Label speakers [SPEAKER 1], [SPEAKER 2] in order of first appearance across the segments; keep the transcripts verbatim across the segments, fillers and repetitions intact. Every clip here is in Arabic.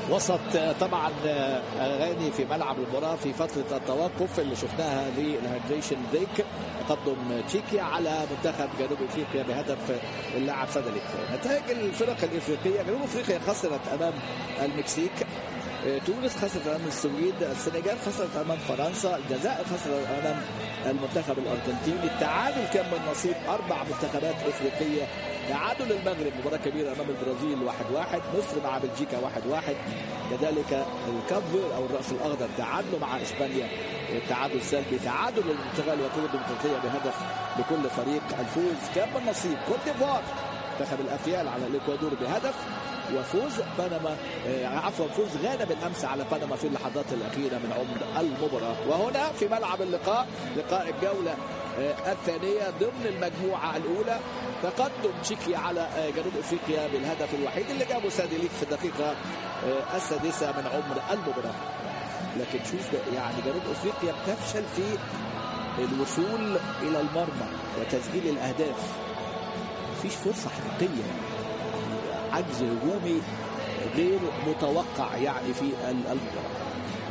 [SPEAKER 1] وسط طبعا اغاني في ملعب المباراه في فتره التوقف اللي شفناها للهايدريشن بريك. تقدم تشيكيا على منتخب جنوب افريقيا بهدف اللاعب سادليك. نتائج الفرق الافريقيه: جنوب افريقيا خسرت امام المكسيك، تونس خسرت امام السويد، السنغال خسرت امام فرنسا، الجزائر خسرت امام المنتخب الارجنتيني. التعادل كان من نصيب اربع منتخبات افريقيه. تعادل المغرب مباراه كبيره امام البرازيل واحد واحد، مصر مع بلجيكا واحد واحد، كذلك الكافر او الراس الاخضر تعادلوا مع اسبانيا تعادل سلبي، تعادل البرتغال وكوبا الديمقراطيه بهدف لكل فريق. الفوز كان من نصيب كوت ديفوار منتخب الافيال على الاكوادور بهدف، وفوز بنما عفوا فوز غانا بالامس على بنما في اللحظات الاخيره من عمر المباراه. وهنا في ملعب اللقاء، لقاء الجوله الثانيه ضمن المجموعه الاولى، تقدم تشيكيا على جنوب افريقيا بالهدف الوحيد اللي جابه سادليك في الدقيقه السادسه من عمر المباراه. لكن شوف يعني جنوب افريقيا بتفشل في الوصول الى المرمى وتسجيل الاهداف، مفيش فرصه حقيقيه، عجز هجومي غير متوقع يعني في المباراه.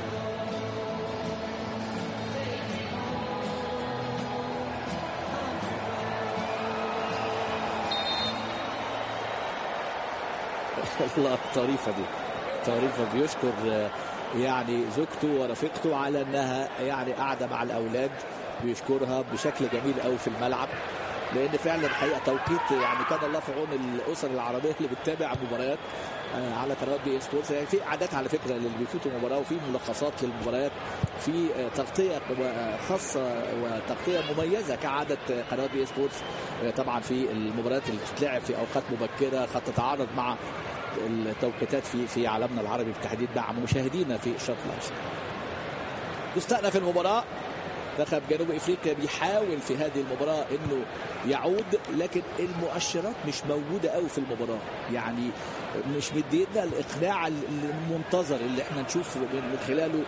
[SPEAKER 1] الله طريفه دي طريفه. بيشكر يعني زوجته ورفيقته على انها يعني قاعده مع الاولاد، بيشكرها بشكل جميل قوي في الملعب، لان فعلا الحقيقه توقيت يعني كان الله في عون الاسر العربيه اللي بتتابع مباريات على قناه بي سبورتس. يعني في عادات على فكره اللي بيفوتوا مباراه، وفي ملخصات للمباريات، في تغطيه خاصه وتغطيه مميزه كعاده قناه بي سبورتس طبعا في المباريات اللي بتتلعب في اوقات مبكره قد تتعارض مع التوقيتات في في عالمنا العربي بالتحديد مع مشاهدينا في الشرق الاوسط. تستأنف المباراه، منتخب جنوب افريقيا بيحاول في هذه المباراه انه يعود، لكن المؤشرات مش موجوده قوي في المباراه، يعني مش مدينا الاقناع المنتظر اللي احنا نشوف من خلاله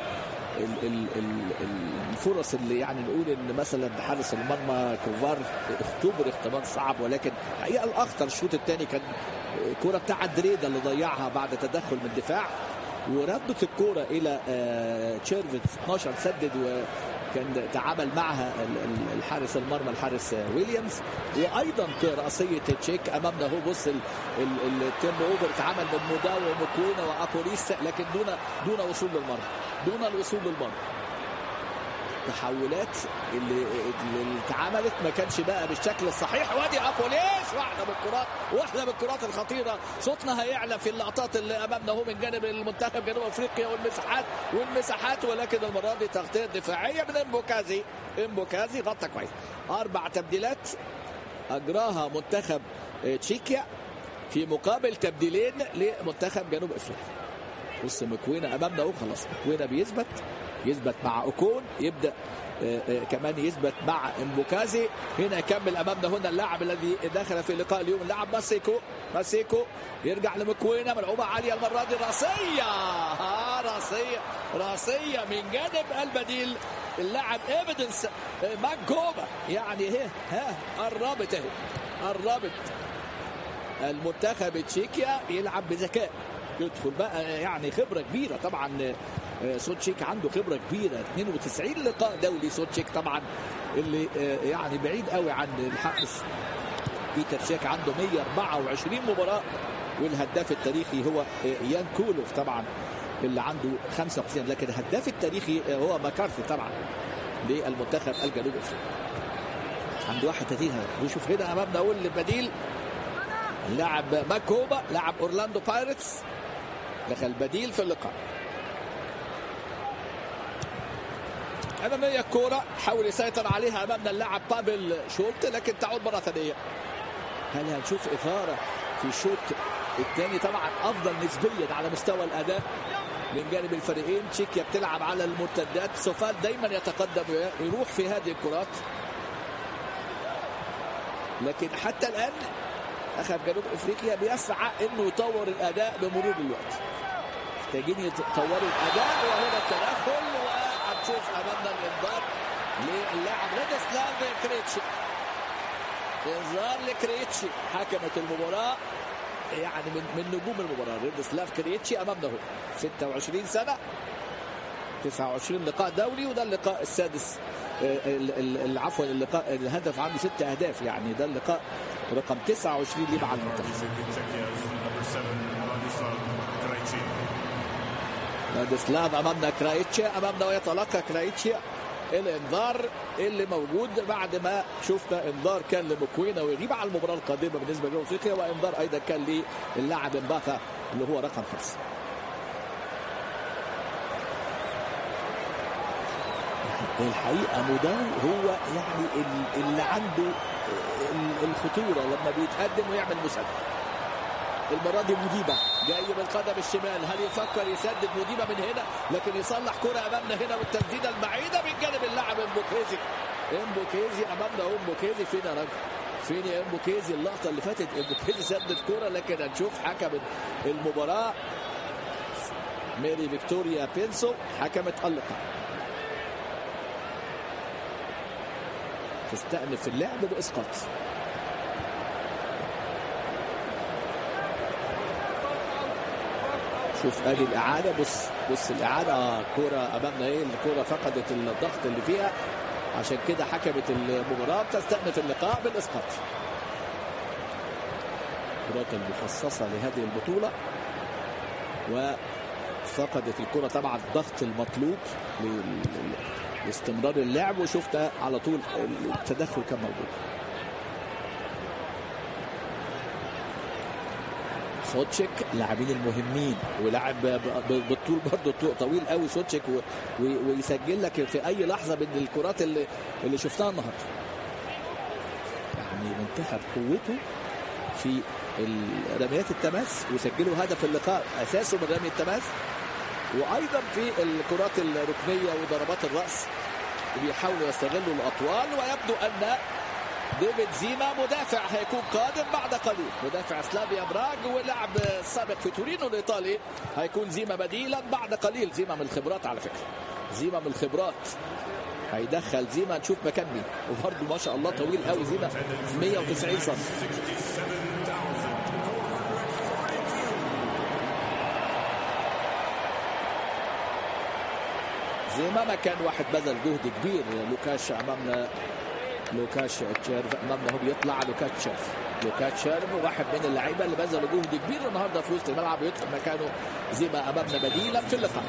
[SPEAKER 1] الفرص اللي يعني نقول ان مثلا حارس المرمى كوفار اختبر اختبار صعب، ولكن الحقيقه الاخطر الشوط الثاني كان الكره بتاع دريدا اللي ضيعها بعد تدخل من الدفاع، وردت الكره الى تشيرفيت اثناشر سدد و كان تعامل معها الحارس المرمى الحارس ويليامز. وايضا راسيه تشيك امامنا هو، بص التيرن اوفر اتعمل من مودا ومكوينا وابوليس، لكن دون دون وصول للمرمى، دون الوصول للمرمى. التحولات اللي اللي اتعملت ما كانش بقى بالشكل الصحيح. وادي ابوليس واحده من الكرات واحده من الكرات الخطيره. صوتنا هيعلى في اللقطات اللي امامنا هو من جانب المنتخب جنوب افريقيا والمساحات والمساحات ولكن المره دي تغطيه دفاعيه من امبوكازي. امبوكازي غطى كويس. اربع تبديلات اجراها منتخب تشيكيا في مقابل تبديلين لمنتخب جنوب افريقيا. بص مكوينا امامنا اهو، خلاص مكوينا بيثبت يثبت مع اوكون، يبدا آآ آآ كمان يثبت مع امبوكازي. هنا يكمل امامنا هنا اللاعب الذي دخل في لقاء اليوم، اللاعب ماسيكو. ماسيكو يرجع لمكوينا، ملعوبه عاليه المره دي، راسيه ها راسيه راسيه من جانب البديل اللاعب ايفيدنس ماكوبا. يعني اهي ها قربت اهي قربت المنتخب تشيكيا يلعب بذكاء، يدخل بقى يعني خبره كبيره طبعا. سوتشيك عنده خبره كبيره، اثنين وتسعين لقاء دولي سوتشيك طبعا، اللي يعني بعيد قوي عن الحارس بيتر شيك عنده مية وأربعة وعشرين مباراه، والهداف التاريخي هو يان كولوف طبعا اللي عنده خمسة وخمسين، لكن الهداف التاريخي هو ماكارثي طبعا للمنتخب الجنوب افريقي عنده واحد وثلاثين هدف. نشوف هنا امامنا اقول البديل لاعب ماكوبا لاعب اورلاندو بايرتس دخل بديل في اللقاء. اماميه الكوره حاول يسيطر عليها امامنا اللاعب بافل شولت، لكن تعود مره ثانيه. هل هنشوف اثاره في الشوط الثاني؟ طبعا افضل نسبيا على مستوى الاداء من جانب الفريقين. تشيكيا بتلعب على المرتدات، سوفال دايما يتقدم ويروح في هذه الكرات، لكن حتى الان اخذ جنوب افريقيا بيسعى انه يطور الاداء بمرور الوقت. محتاجين يطوروا الاداء، وهنا التدخل وهنشوف امامنا الانذار للاعب ريدسلاف كريتشي. انذار لكريتشي. حكمت المباراه يعني من من نجوم المباراه. راديسلاف كريتشي امامنا هو ستة وعشرين سنه، تسعة وعشرين لقاء دولي، وده اللقاء السادس، عفوا اللقاء الهدف عنده ست اهداف، يعني ده اللقاء رقم تسعة وعشرين ليه مع المنتخب. راديسلاف امامنا، كرايتشي امامنا، ويتلقى كرايتشي الانذار اللي موجود بعد ما شفنا انذار كان لمكوينة ويغيب على المباراه القادمه بالنسبه لجنوب افريقيا، وانذار ايضا كان للاعب امباثا اللي هو رقم خمسه. الحقيقه موداو هو يعني اللي عنده الخطوره لما بيتقدم ويعمل مسدد. المره دي موديبا جاي بالقدم الشمال، هل يفكر يسدد موديبا من هنا؟ لكن يصلح كره امامنا هنا، والتسديده البعيده من جانب اللاعب امبوكيزي. امبوكيزي امامنا اهو، امبوكيزي فين يا راجل؟ فين يا امبوكيزي؟ اللقطه اللي فاتت امبوكيزي سدد كره، لكن هنشوف حكم المباراه ميري فيكتوريا بينسو حكمت اللقاء. تستأنف اللعب بإسقاط. شوف ادي الاعاده، بص بص الاعاده، اه كوره امامنا ايه، الكوره فقدت الضغط اللي فيها، عشان كده حكمت المباراه تستأنف اللقاء بالاسقاط. الكرات المخصصه لهذه البطوله، وفقدت الكره طبعا الضغط المطلوب لاستمرار اللعب، وشفت على طول التدخل كان موجود. سوتشيك لاعبين المهمين، ولاعب بالطول برضه طويل قوي سوتشيك، ويسجل لك في اي لحظه من الكرات اللي اللي شفتها النهارده. يعني منتخب قوته في رميات التماس، وسجلوا هدف اللقاء اساسه من رمي التماس، وايضا في الكرات الركنيه وضربات الراس بيحاولوا يستغلوا الاطوال. ويبدو ان ديفيد زيما مدافع هيكون قادم بعد قليل، مدافع سلافيا براغ ولاعب سابق في تورينو الايطالي، هيكون زيما بديلا بعد قليل. زيما من الخبرات على فكره، زيما من الخبرات، هيدخل زيما نشوف مكان مين، وبرده ما شاء الله طويل قوي زيما مية وتسعين سم. زيما ما كان واحد بذل جهد كبير. لوكاش امامنا، لوكاش تشيرف امامنا هو بيطلع، لوكاش تشيرف لوكاش تشيرف واحد من اللعيبه اللي بذلوا جهد كبير النهارده في وسط الملعب، يدخل مكانه زيما امامنا بديلا في اللقاء.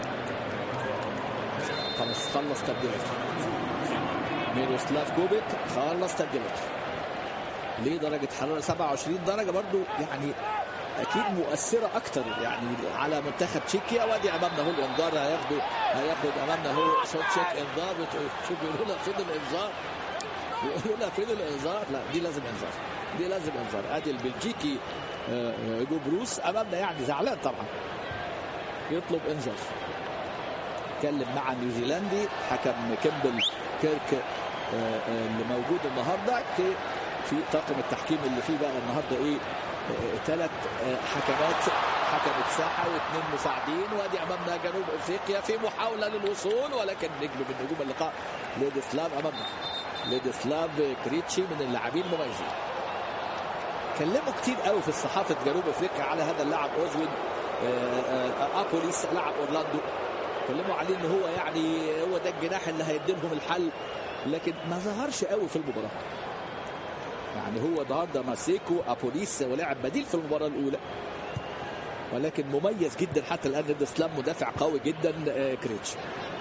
[SPEAKER 1] خلص خلص تبديلته ميروسلاف كوبيك، خلص تبديلته. ليه درجه حراره سبعة وعشرين درجه برضو، يعني اكيد مؤثره اكتر يعني على منتخب تشيكيا. وادي امامنا هو الانذار، هياخده هياخد امامنا هو سوتشيك انذار. شوف بيقولوا لها فين الانذار، بيقولوا لها فين الانذار، لا دي لازم انذار، دي لازم انذار. ادي البلجيكي جو بروس امامنا، يعني زعلان طبعا، يطلب انذار. اتكلم مع نيوزيلندي حكم كيمبل كيرك اللي موجود النهارده في طاقم التحكيم اللي فيه بقى النهارده ايه، ثلاث حكمات، حكمة ساحة واثنين مساعدين. وادي امامنا جنوب افريقيا في محاولة للوصول، ولكن نجم من نجوم اللقاء ليدسلاف امامنا، ليدسلاف كريتشي من اللاعبين المميزين. كلموا كتير قوي في الصحافة جنوب افريقيا على هذا اللاعب اوزوين ابوليس لاعب اورلاندو، كلموا عليه ان هو يعني هو ده الجناح اللي هيدي لهم الحل، لكن ما ظهرش قوي في المباراة. يعني هو النهارده ماسيكو ابوليس ولعب بديل في المباراه الاولى، ولكن مميز جدا حتى الان. راديسلاف مدافع قوي جدا. كريتش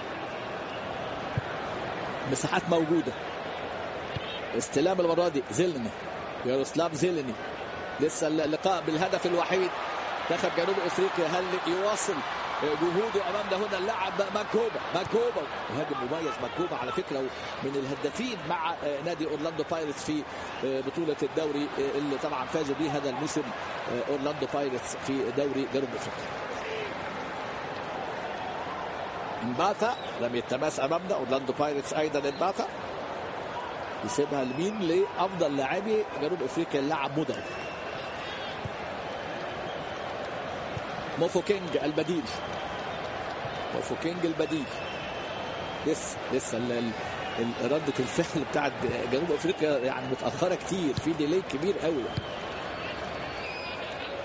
[SPEAKER 1] مساحات موجوده، استلام المره دي زيلني، ياروسلاف زيلني، لسه اللقاء بالهدف الوحيد. منتخب جنوب افريقيا هل يواصل جهوده امامنا هنا اللاعب ماكوبا، ماكوبا مهاجم مميز. ماكوبا على فكره من الهدافين مع نادي اورلاندو بايرتس في بطوله الدوري اللي طبعا فازوا بيه هذا الموسم اورلاندو بايرتس في دوري جنوب افريقيا. امباثا رمي التماس امامنا، اورلاندو بايرتس ايضا. امباثا يسيبها لمين؟ لافضل لاعبي جنوب افريقيا اللاعب مودر. موفو كينج البديل، موفو كينج البديل. لسه لسه ردة الفعل بتاعت جنوب افريقيا يعني متأخرة كتير، في ديلي كبير قوي.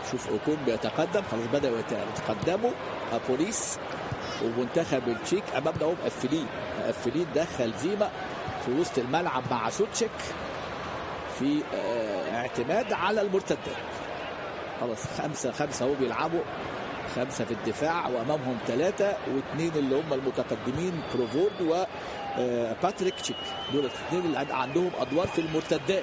[SPEAKER 1] شوف اوكون بيتقدم، خلاص بدأوا يتقدموا بوليس ومنتخب التشيك امامنا هم مقفلين مقفلين. دخل زيما في وسط الملعب مع سوتشيك في اعتماد على المرتدات. خلاص خمسة خمسة هو بيلعبوا، خمسة في الدفاع وامامهم ثلاثة واثنين اللي هم المتقدمين بروفورد وباتريك تشيك، دول الاثنين اللي عندهم ادوار في المرتدات.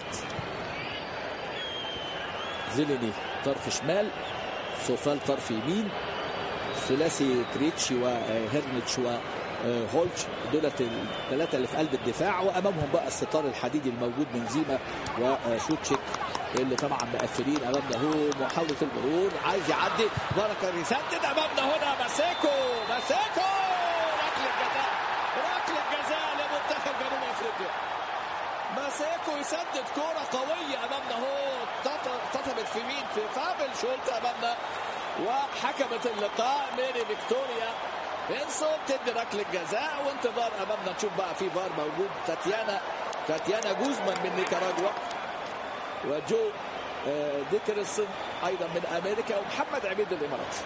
[SPEAKER 1] زيليني طرف شمال، سوفال طرف يمين، ثلاثي كريتشي وهيرنيتش وهولتش دول الثلاثة اللي في قلب الدفاع، وامامهم بقى الستار الحديدي الموجود من زيما وسوتشيك اللي طبعا مقفلين. امامنا هو محاولة المرور، عايز يعدي، بركة يسدد امامنا هنا ماسيكو ماسيكو ركلة جزاء ركلة جزاء لمنتخب جنوب افريقيا. ماسيكو يسدد كرة قوية امامنا هو اتطبت في مين في فابل شولت امامنا، وحكمت اللقاء ميري فيكتوريا بينسو تدي ركلة جزاء. وانتظار امامنا نشوف بقى في فار موجود، تاتيانا تاتيانا جوزمان من نيكاراغوا وجو ديكرسون ايضا من امريكا ومحمد عبيد الامارات.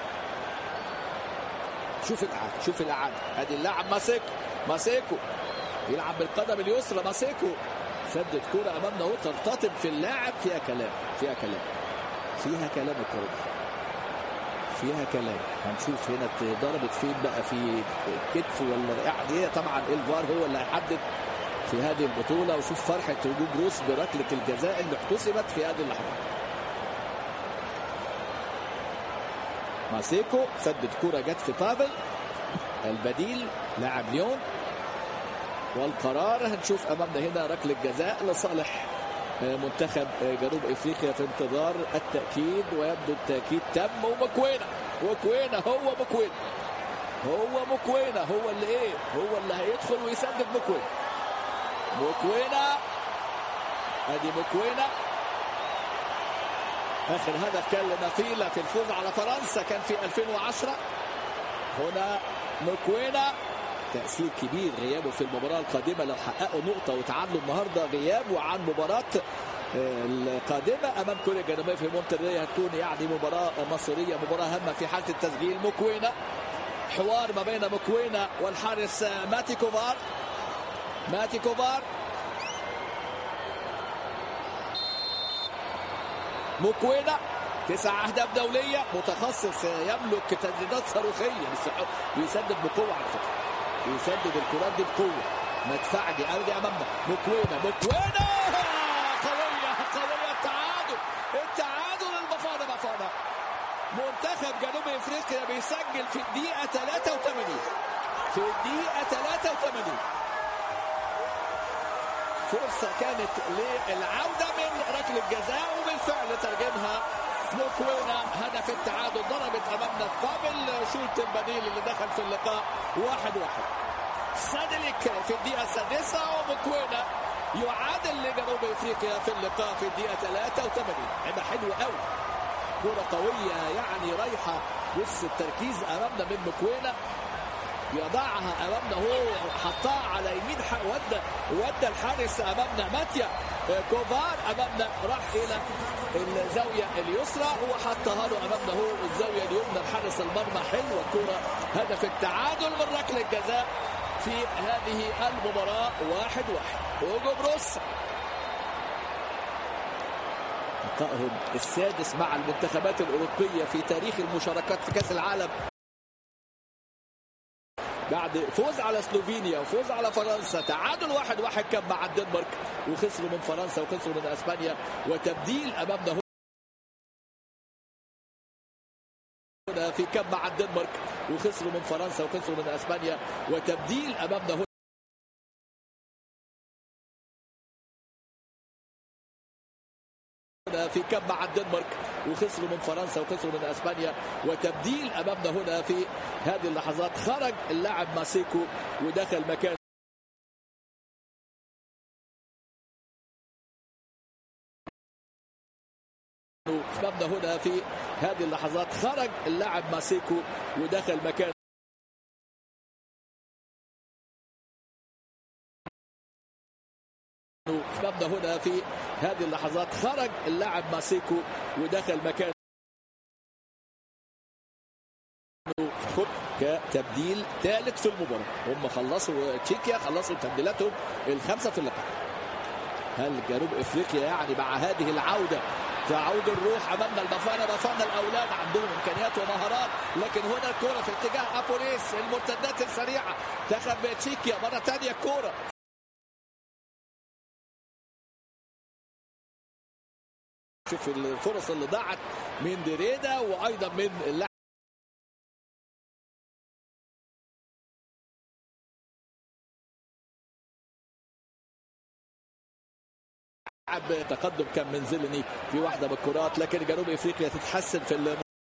[SPEAKER 1] شوف الاعاده شوف الاعاده ادي اللاعب ماسيكو ماسيكو يلعب بالقدم اليسرى. ماسيكو سدد كرة امامنا اهو ترتطم في اللاعب، فيها كلام فيها كلام فيها كلام الكرة فيها كلام. هنشوف هنا ضربت فين بقى، في كتف ولا يعني ايه؟ طبعا الفار هو اللي هيحدد في هذه البطولة. وشوف فرحة هجوم روس بركلة الجزاء اللي احتسبت في هذه اللحظة. ماسيكو سدد كرة جت في بافل البديل لاعب ليون، والقرار هنشوف امامنا هنا ركلة جزاء لصالح منتخب جنوب افريقيا في انتظار التأكيد، ويبدو التأكيد تم. ومكوينة مكوينة هو مكوينة هو مكوينة هو اللي ايه هو اللي هيدخل ويسدد. مكوينة مكوينة ادي مكوينة اخر هدف كان لنافيلا في الفوز على فرنسا كان في ألفين وعشرة. هنا مكوينة تأثير كبير غيابه في المباراة القادمة، لو حققوا نقطة وتعادلوا النهاردة غيابه عن مباراة القادمة أمام كوريا الجنوبية في مونتريال هتكون يعني مباراة مصيرية، مباراة هامة في حالة التسجيل. مكوينة، حوار ما بين مكوينة والحارس ماتي كوفار. ماتي كوفار مكوينة تسع أهداف دولية، متخصص يملك تسديدات صاروخية، بيسدد بقوة على فكرة، يسدد الكرات دي بقوة مدفعجي. ارجع امامنا مكوينة مكوينة قوية قوية. التعادل التعادل المفاضة مفاضة. منتخب جنوب افريقيا بيسجل في الدقيقة ثلاثة وثمانين في الدقيقة ثلاثة وثمانين. فرصة كانت للعودة من ركلة جزاء وبالفعل ترجمها مكوينة هدف التعادل. ضربت امامنا فابل شولت البديل اللي دخل في اللقاء واحد واحد. سادليك في الدقيقة السادسة ومكوينة يعادل لجنوب افريقيا في اللقاء في الدقيقة ثلاثة وثمانين. هيبقى حلو قوي، كرة قوية يعني رايحة. بص التركيز امامنا من مكوينة، يضعها امامنا هو حطها على يمين ودى ودى الحارس امامنا ماتيا كوفار امامنا راح الى الزاويه اليسرى وحطها له امامنا هو الزاويه اليمنى الحارس المرمى. حلوه الكره، هدف التعادل من ركله جزاء في هذه المباراه واحد واحد. هوجو بروس لقائهم السادس مع المنتخبات الاوروبيه في تاريخ المشاركات في كاس العالم، بعد فوز على سلوفينيا وفوز على فرنسا. تعادل واحد واحد كان مع الدنمارك وخسروا من فرنسا وخسروا من اسبانيا، وتبديل امامنا هنا في كم مع الدنمارك وخسروا من فرنسا وخسروا من اسبانيا، وتبديل امامنا هنا في كم مع الدنمارك وخسروا من فرنسا وخسروا من اسبانيا، وتبديل امامنا هنا في هذه اللحظات. خرج اللاعب ماسيكو ودخل مكان امامنا هنا في هذه اللحظات. خرج اللاعب ماسيكو ودخل مكان امامنا هنا في هذه اللحظات. خرج اللاعب ماسيكو ودخل مكان تبديل ثالث في المباراة. هم خلصوا تشيكيا خلصوا تبديلاتهم الخمسة في اللقاء. هل جنوب افريقيا يعني مع هذه العودة تعود الروح امامنا؟ البافانا بافانا الاولاد عندهم امكانيات ومهارات، لكن هنا الكرة في اتجاه ابوليس، المرتدات السريعة دخل تشيكيا مرة ثانية الكرة. شوف الفرص اللي ضاعت من ديريدا وايضا من اللاعب تقدم كان من زيلني في واحدة من الكرات، لكن جنوب افريقيا تتحسن في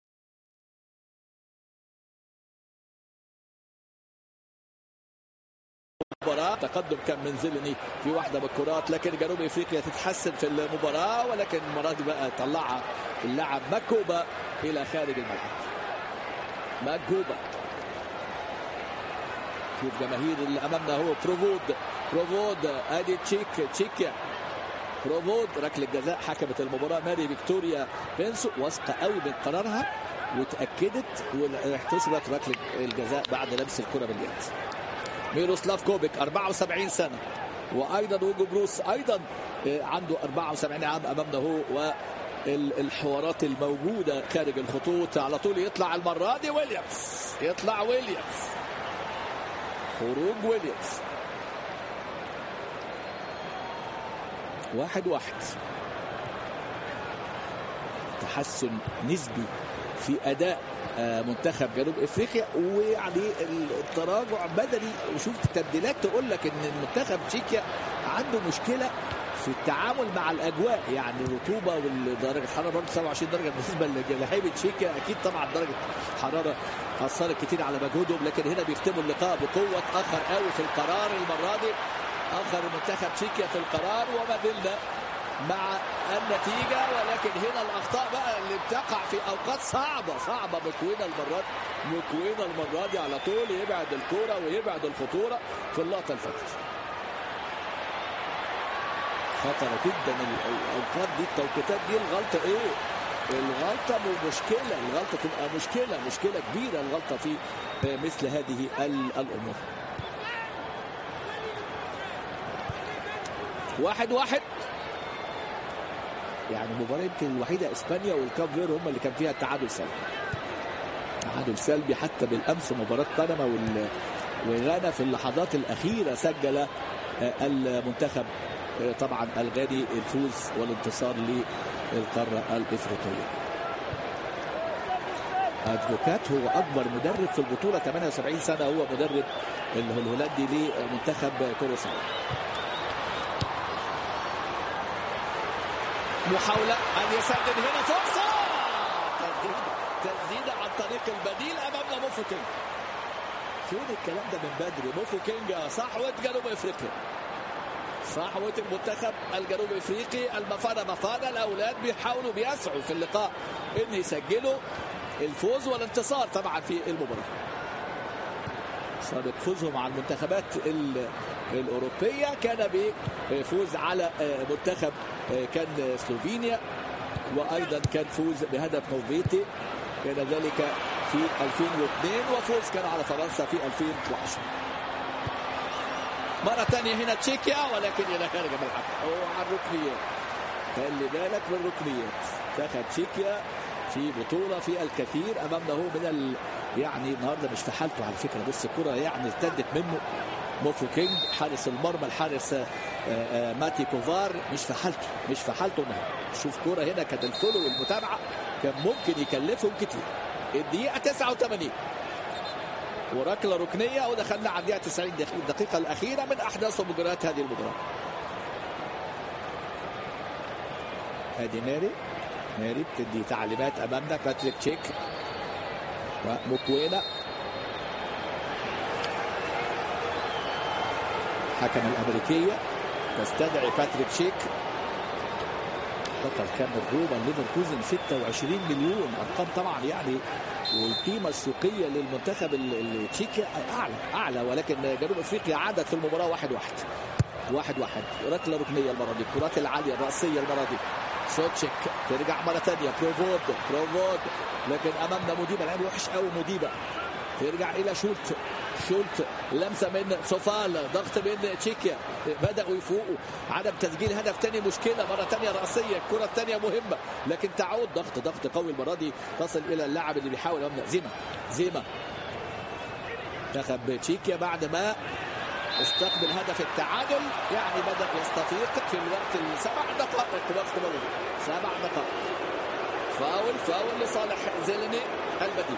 [SPEAKER 1] المباراة. تقدم كان من زيلني في واحدة من الكرات، لكن جنوب افريقيا تتحسن في المباراة، ولكن المرة دي بقى طلعها اللاعب ماكوبا الى خارج الملعب. ماكوبا شوف جماهير اللي امامنا هو بروفود بروفود ادي تشيك تشيكيا بروفود ركله جزاء. حكمت المباراه ماري فيكتوريا بينسو واثقه قوي من قرارها وتاكدت واحتسبت ركله الجزاء بعد لمس الكره باليد. ميروسلاف كوبيك أربعة وسبعين سنه، وايضا هوجو بروس ايضا عنده أربعة وسبعين عام امامنا هو. والحوارات الموجوده خارج الخطوط على طول يطلع المره دي ويليامز، يطلع ويليامز، خروج ويليامز. واحد واحد، تحسن نسبي في أداء منتخب جنوب افريقيا، ويعني التراجع بدني. وشوف التبديلات تقول لك ان المنتخب تشيكيا عنده مشكله في التعامل مع الاجواء، يعني الرطوبه والدرجه الحراره برضه سبعة وعشرين درجه بالنسبه للاعيبه تشيكيا، اكيد طبعا درجه الحراره اثرت كتير على مجهودهم، لكن هنا بيختموا اللقاء بقوه. اتاخر قوي في القرار المره دي، اخر منتخب تشيكيا في القرار، وما زلنا مع النتيجه. ولكن هنا الاخطاء بقى اللي بتقع في اوقات صعبه صعبه. مكوينا المرات مكوينا المره دي على طول يبعد الكوره ويبعد الخطوره في اللقطه اللي فاتت. خطره جدا الاوقات دي، التوقيتات دي. الغلطه ايه؟ الغلطه مشكله، الغلطه تبقى مشكله مشكله كبيره الغلطه في مثل هذه الامور. واحد واحد، يعني المباراة يمكن الوحيدة اسبانيا والكاب فير هم اللي كان فيها التعادل سلبي. تعادل سلبي حتى بالامس مباراة بنما وغانا في اللحظات الأخيرة سجل المنتخب طبعا الغاني الفوز والانتصار للقارة الإفريقية. ادفوكات هو أكبر مدرب في البطولة، ثمانية وسبعين سنة، هو مدرب الهولندي لمنتخب كروساو. محاولة أن يسدد هنا، فرصة تسديدة عن طريق البديل أمامنا موفوكينج. فين الكلام ده من بدري؟ موفوكينج صحوة جنوب افريقيا، صحوة المنتخب الجنوب افريقي. المفانا مفانا الاولاد بيحاولوا بيسعوا في اللقاء ان يسجلوا الفوز والانتصار طبعا في المباراة. سابق فوزهم على المنتخبات الأوروبية كان بفوز على منتخب كان سلوفينيا، وأيضا كان فوز بهدف نوفيتي كان ذلك في ألفين واثنين، وفوز كان على فرنسا في ألفين وعشرة. مرة ثانية هنا تشيكيا، ولكن إلى خارج الملعب وعلى الركنيات. خلي بالك من الركنيات. دخل تشيكيا في بطولة في الكثير أمامنا هو من ال... يعني النهارده مش في حالته على فكرة. بص الكرة يعني ارتدت منه موفوكينج حارس المرمى، الحارس ماتي كوفار مش في حالته مش في حالته النهارده. شوف كرة هنا كانت الفولو والمتابعة كان ممكن يكلفهم كتير. الدقيقة تسعة وثمانين وركلة ركنية، ودخلنا على الدقيقة تسعين الدقيقة الأخيرة من أحداث ومجريات هذه المباراة. ادي ماري ماري بتدي تعليمات امامنا. باتريك تشيك ومكوينا حكم الامريكيه تستدعي باتريك تشيك. بطل كان روما ليفركوزن ستة وعشرين مليون، ارقام طبعا يعني، والقيمه السوقيه للمنتخب التشيكي اعلى اعلى ولكن جنوب افريقيا عادت في المباراه واحد واحد واحد واحد. ركله ركنيه المره دي، الكرات العاليه الراسيه المره دي. سوتشيك ترجع مره ثانيه، بروفود بروفود لكن امامنا موديبا. لعب وحش قوي موديبا ترجع الى شولت. شولت لمسه من سوفال، ضغط من تشيكيا، بداوا يفوقوا. عدم تسجيل هدف ثاني مشكله، مره ثانيه راسيه، الكره الثانيه مهمه لكن تعود. ضغط ضغط قوي المره دي تصل الى اللاعب اللي بيحاول امنا زيما. زيما منتخب تشيكيا بعد ما استقبل هدف التعادل يعني بدا يستفيق في الوقت السبع دقائق وقت مضى سبع دقائق. فاول فاول لصالح زيليني البديل.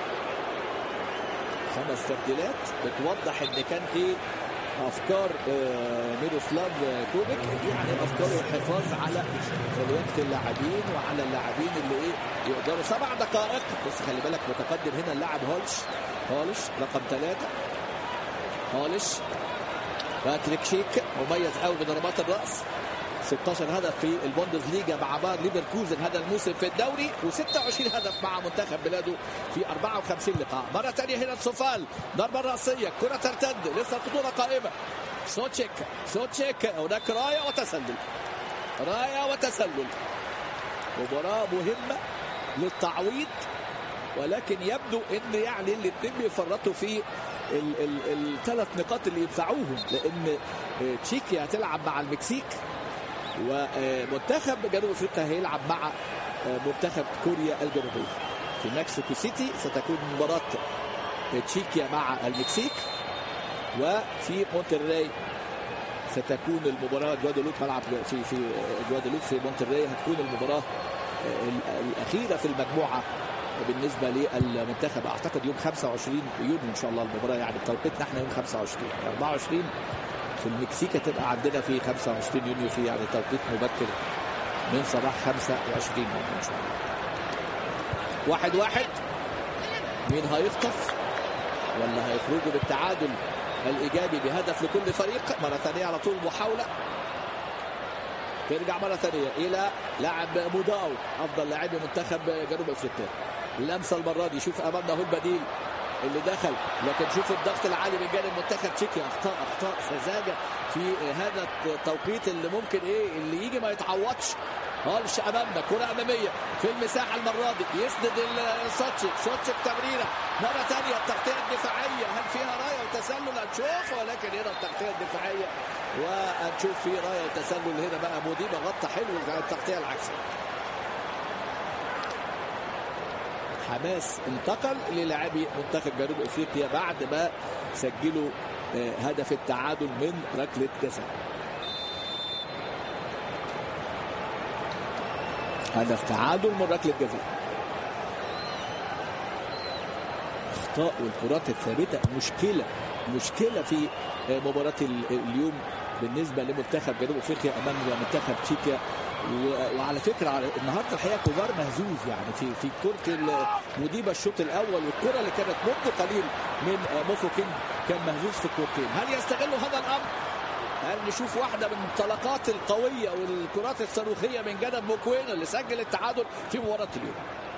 [SPEAKER 1] خمس تبديلات بتوضح ان كان ايه افكار ميروسلاف كوبيك، يعني افكار الحفاظ على وقت اللاعبين وعلى اللاعبين اللي ايه يقدروا. سبع دقائق بس خلي بالك متقدم هنا اللاعب هولش. هولش رقم ثلاثة. هولش باتريك شيك مميز قوي بضربات الراس، ستة عشر هدف في البوندسليغا مع باير ليفركوزن هذا الموسم في الدوري، وستة وعشرين هدف مع منتخب بلاده في أربعة وخمسين لقاء. مرة ثانية هنا سوفال، ضربة رأسية، كرة ترتد، لسه الخطورة قائمة. سوتشيك سوتشيك هناك راية وتسلل، راية وتسلل. مباراة مهمة للتعويض، ولكن يبدو ان يعني الاثنين بيفرطوا في الثلاث نقاط اللي يدفعوهم، لان تشيكيا هتلعب مع المكسيك ومنتخب جنوب افريقيا هيلعب مع منتخب كوريا الجنوبيه في مكسيكو سيتي. ستكون مباراه تشيكيا مع المكسيك، وفي مونتري ستكون المباراه جوادالوب ملعب في في جوادالوب في مونتري هتكون المباراه الاخيره في المجموعه بالنسبه للمنتخب. اعتقد يوم خمسة وعشرين يونيو ان شاء الله المباراه، يعني بتوقيتنا احنا يوم خمسة وعشرين أربعة وعشرين في المكسيك هتبقى عندنا في خمسة وعشرين يونيو، في يعني توقيت مبكر من صباح خمسة وعشرين يونيو ان شاء الله. واحد واحد، مين هيخطف ولا هيخرجوا بالتعادل الايجابي بهدف لكل فريق؟ مره ثانيه على طول محاوله، ترجع مرة ثانية إلى لاعب موداو أفضل لاعب منتخب جنوب أفريقيا. اللمسة المرة دي شوف أمامنا هو البديل اللي دخل، لكن شوف الضغط العالي من جانب منتخب تشيكيا. أخطاء أخطاء سذاجة في هذا التوقيت اللي ممكن إيه اللي يجي ما يتعوضش. هولش أمامنا، كرة أمامية في المساحة المرة دي، يسند سوتشيك. سوتشيك تمريرة مرة ثانية، التغطية الدفاعية هل فيها راية وتسلل؟ هنشوف، ولكن هنا التغطية الدفاعية وهنشوف في راية وتسلل. هنا بقى موديبا غطى حلو التغطية العكسية. حماس انتقل للاعبي منتخب جنوب افريقيا بعد ما سجلوا هدف التعادل من ركلة جزاء. هدف تعادل من ركلة جزاء. اخطاء والكرات الثابتة مشكلة مشكلة في مباراة اليوم بالنسبة لمنتخب جنوب افريقيا امام منتخب تشيكيا. وعلى فكره على النهارده الحقيقه كوفار مهزوز يعني في في كره موديبا الشوط الاول، والكره اللي كانت منذ قليل من موفوكينج كان مهزوز في الكورتين. هل يستغلوا هذا الامر؟ هل نشوف واحده من الانطلاقات القويه والكرات الصاروخيه من جانب موكوين اللي سجل التعادل في مباراه اليوم؟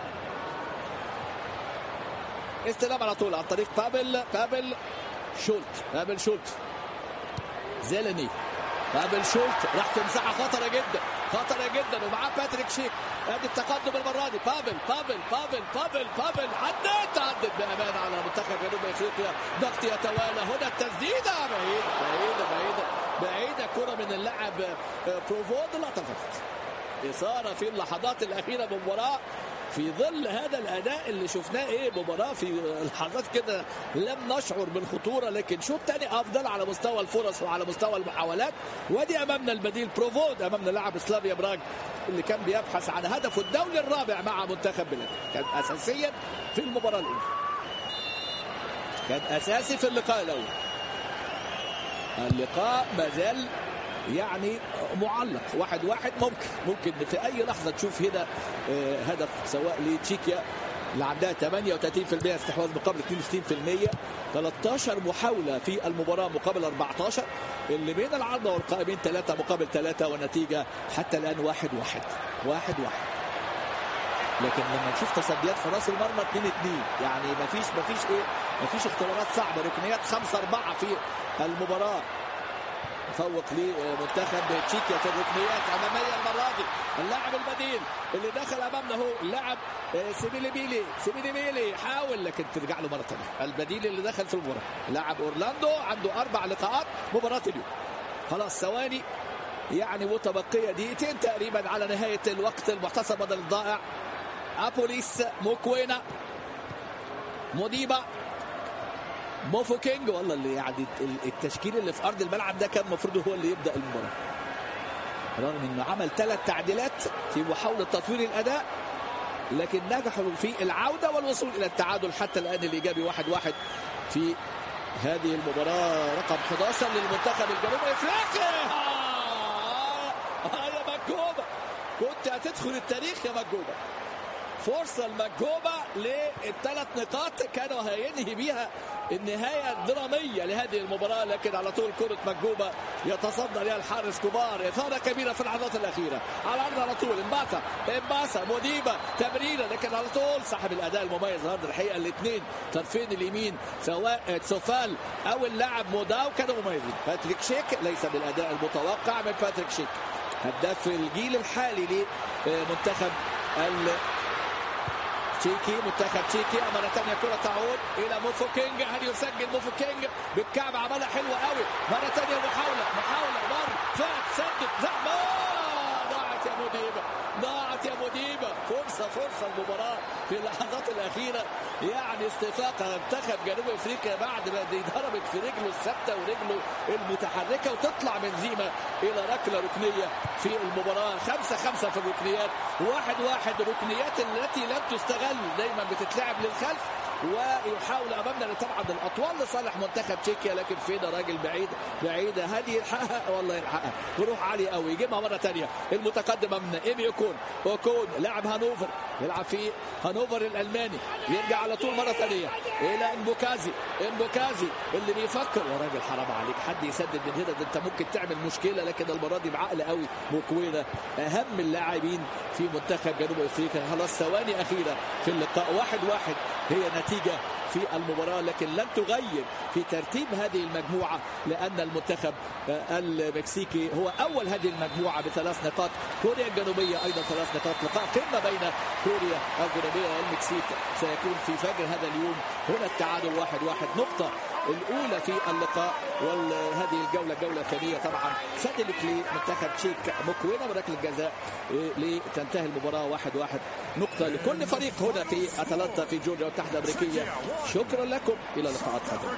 [SPEAKER 1] استلام على طول عن طريق بابل بابل شولت بابل شولت زيليني. بابل شولت راح في مساحه خطره جدا خطره جدا ومعاه باتريك شيك. ادي التقدم المره دي. بابل بابل بابل بابل بابل عدت عدت بامان على منتخب جنوب افريقيا. ضغط يتوالى هنا، التسديده بعيده بعيده بعيده بعيده كره من اللاعب بروفود لطفت. اثاره في اللحظات الاخيره من المباراه في ظل هذا الاداء اللي شفناه. ايه مباراه في لحظات كده لم نشعر بالخطوره، لكن شوط تاني افضل على مستوى الفرص وعلى مستوى المحاولات. ودي امامنا البديل بروفود، امامنا لاعب سلافيا براغ اللي كان بيبحث عن هدفه الدولي الرابع مع منتخب بلاده. كان اساسيا في المباراه الاولى، كان اساسي في اللقاء الاول. اللقاء ما زال يعني معلق واحد واحد. ممكن ممكن في اي لحظه تشوف هنا هدف سواء لتشيكيا اللي عندها ثمانية وثلاثين بالمئة استحواذ مقابل اثنين وستين بالمئة، ثلاثة عشر محاوله في المباراه مقابل أربعة عشر، اللي بين العارضه والقائمين ثلاثة مقابل ثلاثة، والنتيجه حتى الان واحد واحد واحد واحد. لكن لما نشوف تصديات حراس المرمى اثنين اثنين، يعني ما فيش ما فيش ايه ما فيش اختبارات صعبه. ركنيات خمسة أربعة في المباراه فوق لمنتخب تشيكيا في الركنيات اماميه المره دي. اللاعب البديل اللي دخل امامنا هو اللاعب سيبيلي بيلي سيبيلي بيلي حاول لكن ترجع له مره ثانيه. البديل اللي دخل في المباراه لاعب اورلاندو عنده اربع لقاءات مباراه اليوم. خلاص ثواني يعني متبقيه دقيقتين تقريبا على نهايه الوقت المحتسب بدل الضائع. ابوليس موكوينا موديبا موفوكينج. والله اللي يعني التشكيل اللي في ارض الملعب ده كان المفروض هو اللي يبدا المباراه رغم انه عمل ثلاث تعديلات في محاوله تطوير الاداء لكن نجحوا في العوده والوصول الى التعادل حتى الان الايجابي واحد واحد في هذه المباراه رقم احد عشر للمنتخب الجنوبي افريقيا. آه يا مجوبه كنت هتدخل التاريخ يا مجوبه. فرصة المجوبة للثلاث نقاط كانوا هينهي بيها النهاية الدرامية لهذه المباراة لكن على طول كرة مجوبة يتصدى لها الحارس كبار. إثارة كبيرة في اللحظات الأخيرة على الأرض على طول. امباسا امباسا موديبا تمريرة لكن على طول صاحب الأداء المميز النهارده الحقيقة الاثنين طرفين اليمين سواء سوفال أو اللاعب موداو كانوا مميزين. باتريك شيك ليس بالأداء المتوقع من باتريك شيك هداف الجيل الحالي لمنتخب ال تشيكي. منتخب تشيكي مرة ثانية كرة تعود إلى موفوكينج. هل يسجل موفوكينج بالكعب عملها حلوة قوي. مرة ثانية محاولة محاولة مر فات سدد زعما ضاعت يا موديبا ضاعت يا موديبا. فرصة فرصة المباراة في اللحظات الأخيرة يعني استفاق منتخب جنوب أفريقيا بعد ما ضربت في رجله الثابتة ورجله المتحركة وتطلع من زيمة إلى ركلة ركنية في المباراة. خمسة خمسة في الركنيات واحد واحد. ركنيات التي لم تستغل دايما بتتلعب للخلف ويحاول امامنا طبعا الاطوال لصالح منتخب تشيكيا لكن فين راجل بعيد بعيده هذه يلحقها والله يلحقها بروح عالي قوي. يجيبها مره ثانيه المتقدم امامنا ايمي اوكون. اوكون لاعب هانوفر يلعب في هانوفر الالماني يرجع على طول مره ثانيه الى امبوكازي. امبوكازي اللي بيفكر يا راجل حرام عليك حد يسدد من هنا ده انت ممكن تعمل مشكله لكن المره دي بعقل قوي. موكوينا اهم اللاعبين في منتخب جنوب افريقيا. خلاص ثواني اخيره في اللقاء واحد واحد هي نتيجة في المباراة لكن لن تغير في ترتيب هذه المجموعة لأن المنتخب المكسيكي هو أول هذه المجموعة بثلاث نقاط. كوريا الجنوبية أيضا ثلاث نقاط. لقاء قمة بين كوريا الجنوبية والمكسيك سيكون في فجر هذا اليوم. هنا التعادل واحد واحد. نقطة الأولى في اللقاء وهذه الجولة جولة ثانية طبعا سددت لمنتخب تشيك موكوينا بركلة الجزاء لتنتهي المباراة واحد واحد. نقطة لكل فريق هنا في أتلانتا في جورجيا المتحدة الأمريكية. شكرا لكم إلى لقاءات قادمة.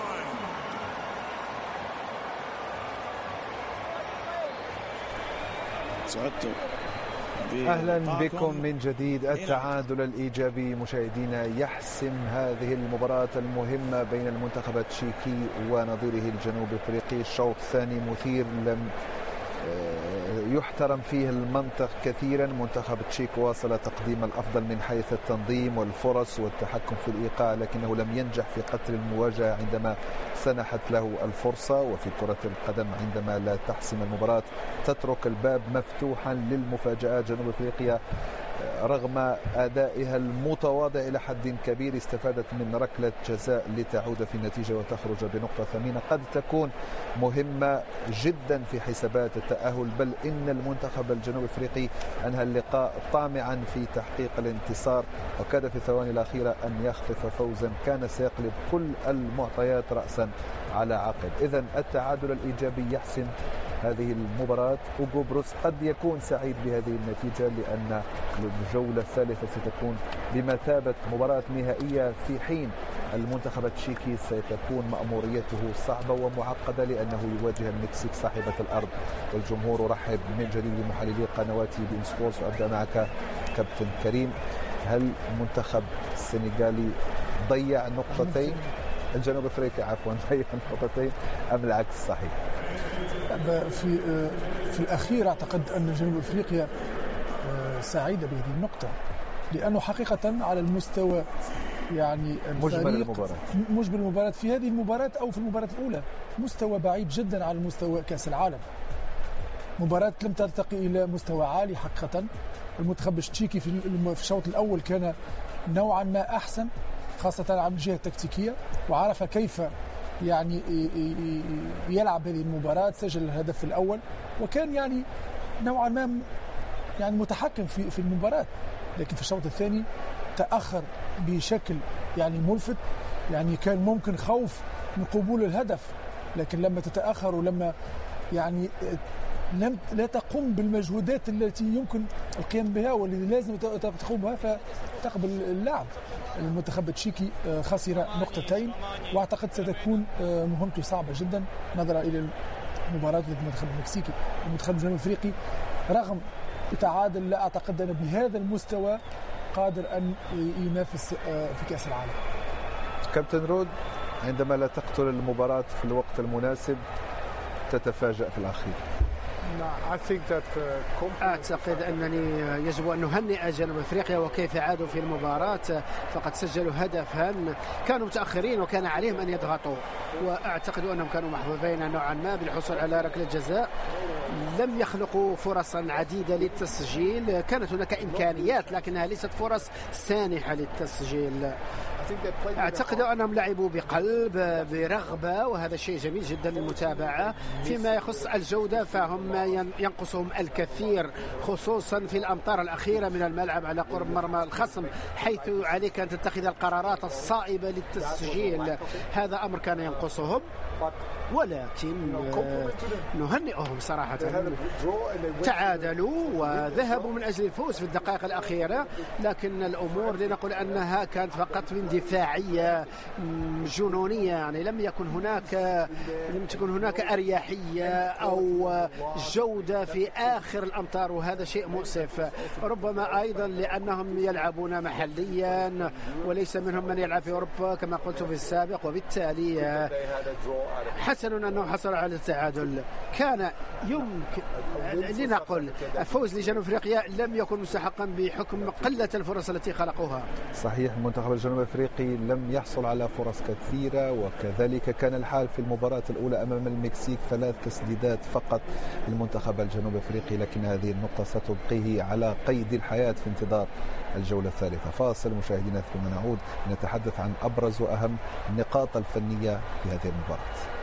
[SPEAKER 2] أهلا بكم من جديد. التعادل الإيجابي مشاهدينا يحسم هذه المباراة المهمة بين المنتخب التشيكي ونظيره الجنوب أفريقي. الشوط الثاني مثير لم يحترم فيه المنطق كثيرا. منتخب التشيك واصل تقديم الأفضل من حيث التنظيم والفرص والتحكم في الإيقاع لكنه لم ينجح في قتل المواجهة عندما سنحت له الفرصة. وفي كرة القدم عندما لا تحسم المباراة تترك الباب مفتوحا للمفاجآت. جنوب أفريقيا رغم أدائها المتواضع إلى حد كبير استفادت من ركلة جزاء لتعود في النتيجة وتخرج بنقطة ثمينة قد تكون مهمة جدا في حسابات التأهل. بل إن المنتخب الجنوب أفريقي أنهى اللقاء طامعا في تحقيق الانتصار وكاد في الثواني الأخيرة أن يخطف فوزا كان سيقلب كل المعطيات رأسا على عقب. إذن التعادل الإيجابي يحسم هذه المباراة. أوغو بروس قد يكون سعيد بهذه النتيجة لأن الجولة الثالثة ستكون بمثابة مباراة نهائية في حين المنتخب التشيكي ستكون مأموريته صعبة ومعقدة لأنه يواجه المكسيك صاحبة الأرض. والجمهور رحب من جديد بمحللي قنواتي بين سبورتس. وأبدأ معك كابتن كريم. هل المنتخب السنغالي ضيع نقطتين الجنوب افريقيا عفوا ضيع نقطتين ام العكس صحيح؟
[SPEAKER 3] في في الاخير اعتقد ان جنوب افريقيا سعيده بهذه النقطه لانه حقيقه على المستوى يعني
[SPEAKER 2] مجمل المباراه
[SPEAKER 3] مجمل المباراه في هذه المباراه او في المباراه الاولى مستوى بعيد جدا على مستوى كاس العالم. مباراه لم ترتقي الى مستوى عالي حقيقه. المنتخب التشيكي في الشوط الاول كان نوعا ما احسن خاصة على الجهة التكتيكية وعرف كيف يعني يلعب هذه المباراة، سجل الهدف الأول وكان يعني نوعا ما يعني متحكم في في المباراة، لكن في الشوط الثاني تأخر بشكل يعني ملفت. يعني كان ممكن خوف من قبول الهدف، لكن لما تتأخر ولما يعني لم لا تقوم بالمجهودات التي يمكن القيام بها والتي لازم تقوم بها فتقبل اللعب. المنتخب التشيكي خسر نقطتين، واعتقد ستكون مهمته صعبة جدا نظرا إلى مباراة ضد المنتخب المكسيكي. المنتخب الجنوب الافريقي رغم التعادل لا اعتقد ان بهذا المستوى قادر ان ينافس في كأس العالم.
[SPEAKER 2] كابتن رود، عندما لا تقتل المباراة في الوقت المناسب تتفاجأ في الأخير.
[SPEAKER 4] أعتقد أنني يجب أن نهنئ جنوب أفريقيا وكيف عادوا في المباراة، فقد سجلوا هدفا، كانوا متأخرين وكان عليهم أن يضغطوا، وأعتقد أنهم كانوا محظوظين نوعا ما بالحصول على ركلة جزاء. لم يخلقوا فرصا عديدة للتسجيل، كانت هناك إمكانيات لكنها ليست فرص سانحة للتسجيل. أعتقد أنهم لعبوا بقلب برغبة، وهذا شيء جميل جدا للمتابعة. فيما يخص الجودة فهم ينقصهم الكثير، خصوصا في الأمتار الأخيرة من الملعب على قرب مرمى الخصم، حيث عليك أن تتخذ القرارات الصائبة للتسجيل. هذا أمر كان ينقصهم، ولكن نهنئهم صراحة، تعادلوا وذهبوا من أجل الفوز في الدقائق الأخيرة، لكن الأمور لنقول أنها كانت فقط من دفاعية جنونية. يعني لم يكن هناك لم تكن هناك أريحية أو جودة في آخر الأمتار، وهذا شيء مؤسف. ربما أيضا لأنهم يلعبون محليا وليس منهم من يلعب في أوروبا كما قلت في السابق، وبالتالي حسن أنه حصل على التعادل. كان يمكن لنقل الفوز لجنوب أفريقيا لم يكن مستحقا بحكم قلة الفرص التي خلقوها.
[SPEAKER 2] صحيح، المنتخب الجنوب أفريقي لم يحصل على فرص كثيرة، وكذلك كان الحال في المباراة الأولى أمام المكسيك، ثلاث تسديدات فقط للمنتخب الجنوب أفريقي، لكن هذه النقطة ستبقيه على قيد الحياة في انتظار الجولة الثالثة. فاصل مشاهدينا ثم نعود نتحدث عن أبرز وأهم النقاط الفنية في هذه المباراة.